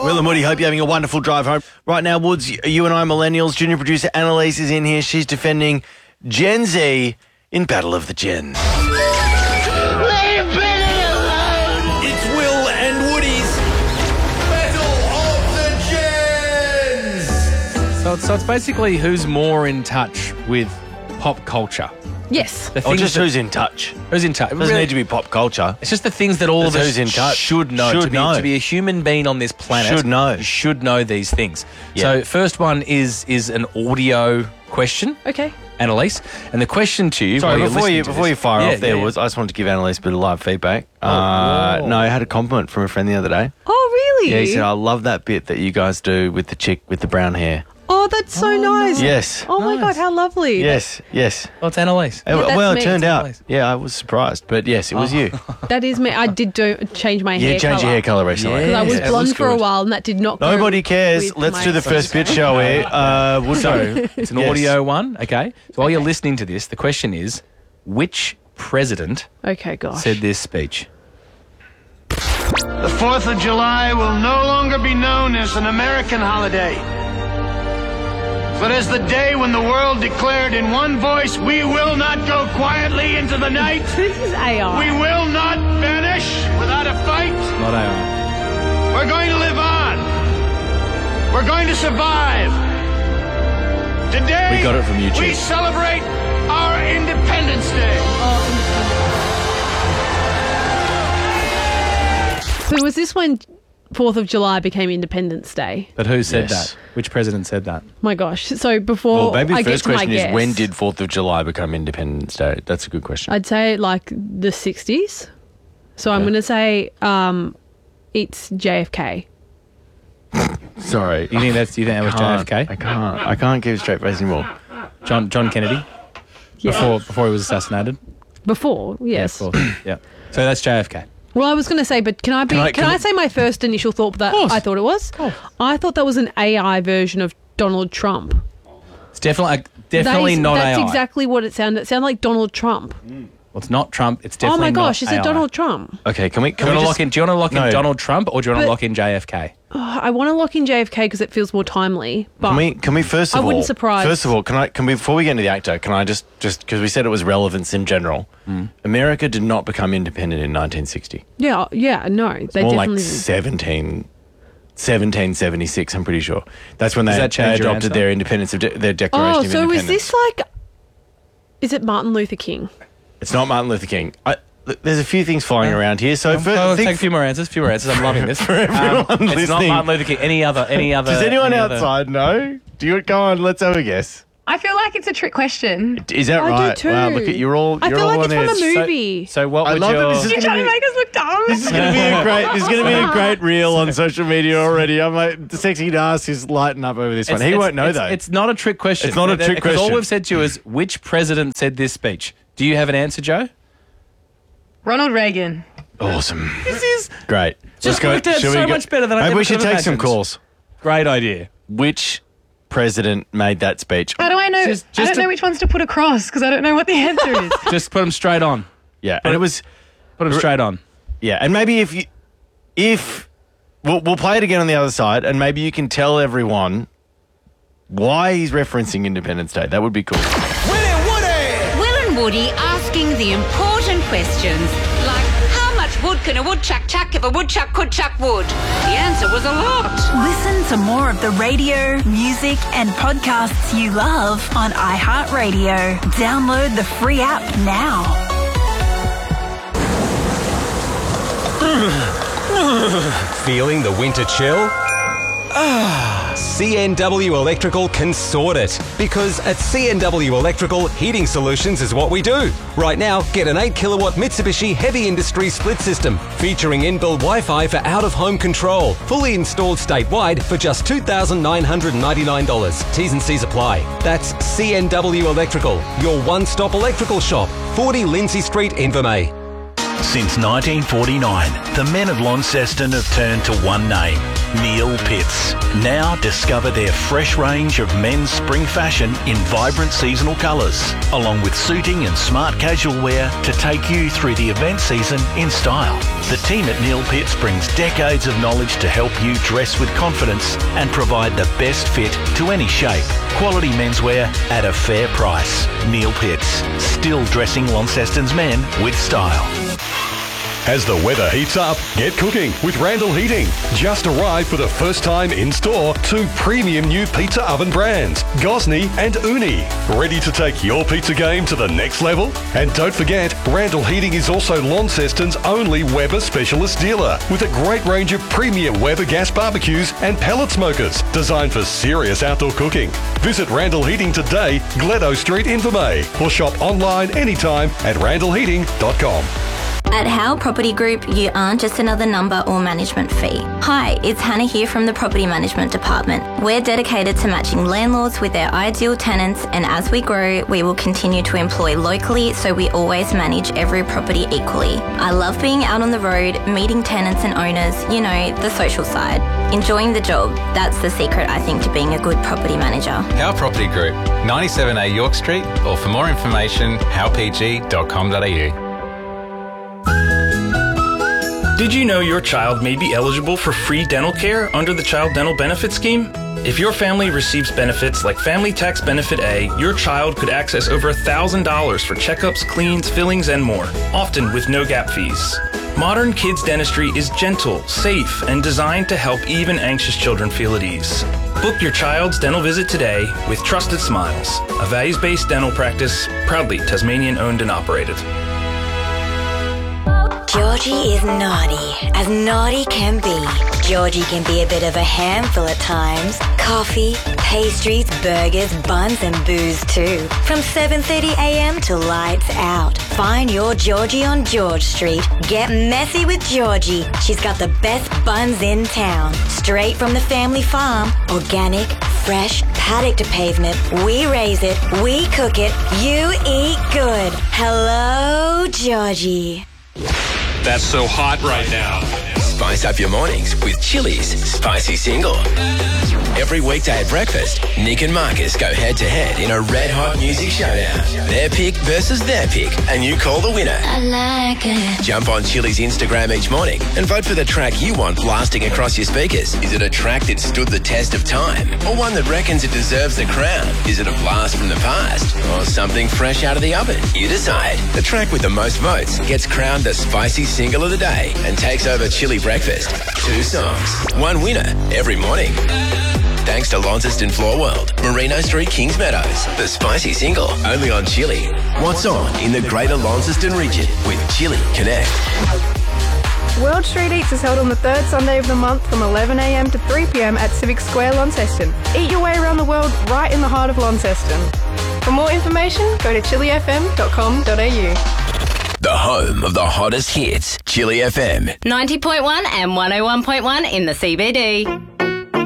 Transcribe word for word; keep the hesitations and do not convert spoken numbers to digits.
Will and Woody, hope you're having a wonderful drive home. Right now, Woods, you and I, millennials, junior producer Annalise is in here. She's defending Gen Z in Battle of the Gens. Leave Billy alone! It's Will and Woody's Battle of the Gens. So it's, so it's basically who's more in touch with pop culture. Yes. The Or things just that- who's in touch. who's in touch. It doesn't Really, need to be pop culture. It's just the things that all It's of us who's in touch. should know. Should to, be, know. to be a human being on this planet, Should know. you should know these things. Yeah. So first one is is an audio question, Okay. Annalise. And the question to you... Sorry, while you're before you listening to before this- you fire Yeah, off there, yeah, Woods, I just wanted to give Annalise a bit of live feedback. Oh, uh, whoa. no, I had a compliment from a friend the other day. Oh, really? Yeah, he said, I love that bit that you guys do with the chick with the brown hair. Oh, that's so nice. Yes. Oh, my Nice. God, how lovely. Yes, yes. Well, it's Annalise. Uh, that's well, me. it turned It's out. Annalise. Yeah, I was surprised. But yes, it was you. That is me. I did do change my You hair changed your hair colour recently. Because I was Yes, that blonde looks for a good. while and that did not go Nobody cares. with Let's my- do the first bit, shall we? Uh, Wood, So it's an Yes. audio one, okay? So while you're listening to this, the question is, which president Okay, gosh. said this speech? The fourth of July will no longer be known as an American holiday, but as the day when the world declared in one voice, we will not go quietly into the night. This is A I. We will not vanish without a fight. Not A I. We're going to live on. We're going to survive. Today, We got it from YouTube. we celebrate our Independence Day. So was this when fourth of July became Independence Day? But who said Yes. that? Which president said that? My gosh. So before Well, maybe I the get first to my question is, guess, when did fourth of July become Independence Day? That's a good question. I'd say like the sixties. So I'm going to say um, it's J F K. Sorry. You think that's you think that was J F K? I can't. I can't keep a straight face anymore. John John Kennedy Yeah. before before he was assassinated. Before, yes. Yeah, of course. Yeah. So that's J F K. Well, I was going to say, but can I be? Can Can I- I, can I- say my first initial thought that course. I thought it was? I thought that was an A I version of Donald Trump. It's definitely definitely That is- not That's A I. exactly what it sounded. It sounded like Donald Trump. Well, it's not Trump. It's Oh definitely my gosh, not is A I. it Donald Trump? Okay, can we? Do Can you we want to just, lock in? Do you want to lock No. in Donald Trump or do you want to But- lock in J F K? Oh, I want to lock in J F K because it feels more timely. But Can we? Can we first of I all? wouldn't surprise- First of all, can I? Can we? Before we get into the actor, can I just just because we said it was relevance in general. America did not become independent in nineteen sixty. yeah, yeah, no, they More definitely like didn't. seventeen. seventeen seventy-six, I'm pretty sure. That's when they, Does that they change your adopted answer? their independence of de- their Declaration Oh, of so Independence. is this like? Is it Martin Luther King? It's not Martin Luther King. I, look, there's a few things flying around here. So Oh, first, oh, think- take a few more answers. A few more answers. I'm loving this. For everyone Um, it's not listening. Martin Luther King. Any other? Any other? does anyone any other- outside know? Do you go on? Let's have a guess. I feel like it's a trick question. Is that I do right? too. Wow, look at you're all. I You're feel all like it's on from edge. a movie. So what I would love that your? this is You're trying to make us look dumb. This is going to be a great. This is going to be a great reel on social media already. I'm like, the sexy ass is lighting up over this one. It's- He it's- won't know it's, though. It's not a trick question. It's not a Because trick All question. we've said to you is which president said this speech. Do you have an answer, Joe? Ronald Reagan. awesome. This is Great. Just Let's worked out Shall so we go- much better than I Maybe ever we should could have take some imagined. calls. great idea. Which president made that speech? How do I know? Just- I just don't to- know which ones to put across because I don't know what the answer is. Just put them straight on. Yeah, and it was. Put them straight on. Yeah, and maybe if you, if we'll, we'll play it again on the other side, and maybe you can tell everyone why he's referencing Independence Day. That would be cool. Will and Woody asking the important questions, like how much wood can a woodchuck chuck if a woodchuck could chuck wood? The answer was a lot. Listen to more of the radio, music, and podcasts you love on iHeartRadio. Download the free app now. Feeling the winter chill? Ah, C N W Electrical can sort it. Because at C N W Electrical, heating solutions is what we do. Right now, get an eight kilowatt Mitsubishi Heavy Industry split system featuring inbuilt Wi-Fi for out-of-home control. Fully installed statewide for just two thousand nine hundred ninety-nine dollars. T's and C's apply. That's C N W Electrical, your one-stop electrical shop. forty Lindsay Street, Invermay. Since nineteen forty-nine, the men of Launceston have turned to one name, Neil Pitts. Now discover their fresh range of men's spring fashion in vibrant seasonal colours, along with suiting and smart casual wear to take you through the event season in style. The team at Neil Pitts brings decades of knowledge to help you dress with confidence and provide the best fit to any shape. Quality menswear at a fair price. Neil Pitts, still dressing Launceston's men with style. As the weather heats up, get cooking with Randall Heating. Just arrived for the first time in store two premium new pizza oven brands, Gosney and Uni. Ready to take your pizza game to the next level? And don't forget, Randall Heating is also Launceston's only Weber specialist dealer with a great range of premium Weber gas barbecues and pellet smokers designed for serious outdoor cooking. Visit Randall Heating today, Gledo Street, Invermay, or shop online anytime at randall heating dot com. At Howe Property Group, you aren't just another number or management fee. Hi, it's Hannah here from the Property Management Department. We're dedicated to matching landlords with their ideal tenants, and as we grow, we will continue to employ locally so we always manage every property equally. I love being out on the road, meeting tenants and owners, you know, the social side. Enjoying the job, that's the secret, I think, to being a good property manager. Howe Property Group, ninety-seven A York Street, or for more information, howe p g dot com dot a u. Did you know your child may be eligible for free dental care under the Child Dental Benefit Scheme? If your family receives benefits like Family Tax Benefit A, your child could access over one thousand dollars for checkups, cleans, fillings, and more, often with no gap fees. Modern kids dentistry is gentle, safe, and designed to help even anxious children feel at ease. Book your child's dental visit today with Trusted Smiles, a values-based dental practice proudly Tasmanian owned and operated. Georgie is naughty, as naughty can be. Georgie can be a bit of a handful at times. Coffee, pastries, burgers, buns and booze too. From seven thirty a m to lights out. Find your Georgie on George Street. Get messy with Georgie. She's got the best buns in town. Straight from the family farm. Organic, fresh, paddock to pavement. We raise it, we cook it, you eat good. Hello, Georgie. That's so hot right now. Spice up your mornings with Chili's Spicy Single. Every weekday at breakfast, Nick and Marcus go head-to-head in a red-hot music showdown. Their pick versus their pick, and you call the winner. I like it. Jump on Chili's Instagram each morning and vote for the track you want blasting across your speakers. Is it a track that stood the test of time? Or one that reckons it deserves the crown? Is it a blast from the past? Or something fresh out of the oven? You decide. The track with the most votes gets crowned the Spicy Single of the day and takes over Chili Breakfast. Two songs, one winner every morning. Thanks to Launceston Floor World, Merino Street, Kings Meadows. The Spicy Single, only on Chili. What's on in the greater Launceston region with Chili Connect. World Street Eats is held on the third Sunday of the month from eleven a m to three p m at Civic Square, Launceston. Eat your way around the world right in the heart of Launceston. For more information, go to chili f m dot com dot a u. The home of the hottest hits, Chili F M. ninety point one and one oh one point one in the C B D.